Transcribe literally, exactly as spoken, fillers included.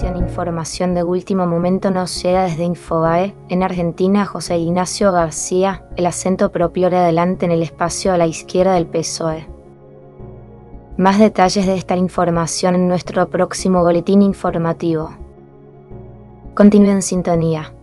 continuación, información de último momento nos llega desde Infobae. En Argentina, José Ignacio García, el acento propio adelante en el espacio a la izquierda del P S O E. Más detalles de esta información en nuestro próximo boletín informativo. Continúe en sintonía.